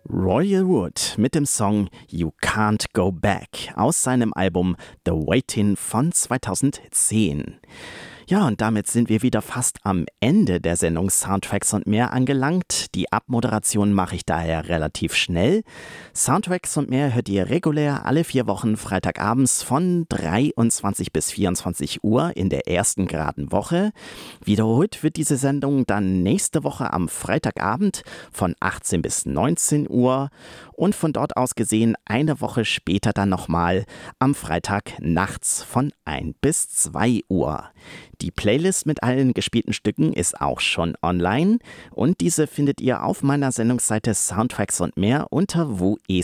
Royal Wood mit dem Song You Can't Go Back aus seinem Album The Waiting von 2010. Ja, und damit sind wir wieder fast am Ende der Sendung Soundtracks und mehr angelangt. Die Abmoderation mache ich daher relativ schnell. Soundtracks und mehr hört ihr regulär alle 4 Wochen freitagabends von 23 bis 24 Uhr in der ersten geraden Woche. Wiederholt wird diese Sendung dann nächste Woche am Freitagabend von 18 bis 19 Uhr und von dort aus gesehen eine Woche später dann nochmal am Freitag nachts von 1 bis 2 Uhr. Die Playlist mit allen gespielten Stücken ist auch schon online und diese findet ihr auf meiner Sendungsseite Soundtracks und mehr unter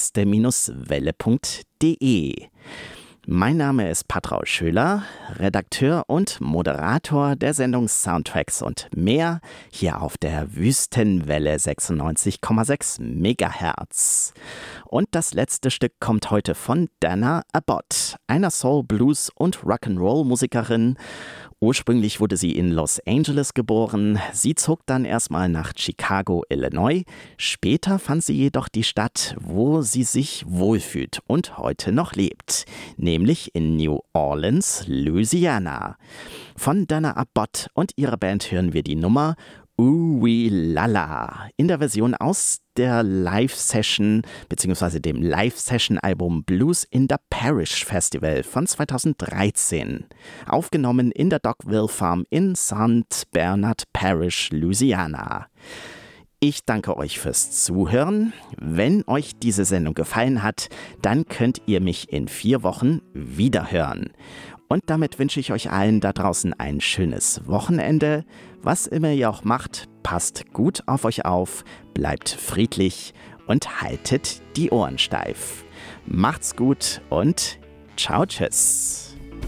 woeste-welle.de. Mein Name ist Patraul Schöler, Redakteur und Moderator der Sendung Soundtracks und mehr hier auf der Wüstenwelle 96,6 MHz. Und das letzte Stück kommt heute von Dana Abbott, einer Soul-, Blues- und Rock'n'Roll-Musikerin. Ursprünglich wurde sie in Los Angeles geboren. Sie zog dann erstmal nach Chicago, Illinois. Später fand sie jedoch die Stadt, wo sie sich wohlfühlt und heute noch lebt, nämlich in New Orleans, Louisiana. Von Dana Abbott und ihrer Band hören wir die Nummer Ooh-Wee-Lala in der Version aus der Live-Session bzw. dem Live-Session-Album Blues in the Parish Festival von 2013, aufgenommen in der Dockville Farm in St. Bernard Parish, Louisiana. Ich danke euch fürs Zuhören. Wenn euch diese Sendung gefallen hat, dann könnt ihr mich in 4 Wochen wiederhören. Und damit wünsche ich euch allen da draußen ein schönes Wochenende. Was immer ihr auch macht, passt gut auf euch auf, bleibt friedlich und haltet die Ohren steif. Macht's gut und ciao, tschüss.